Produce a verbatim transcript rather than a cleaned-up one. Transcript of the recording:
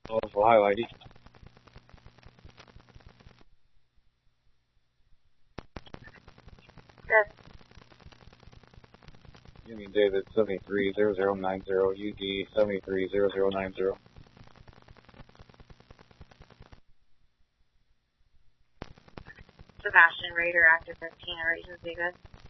Also highlighted. Good. Union David seventy-three zero zero nine zero, U D seventy-three zero zero nine zero. Sebastian Raider, active fifteen, Region Vegas.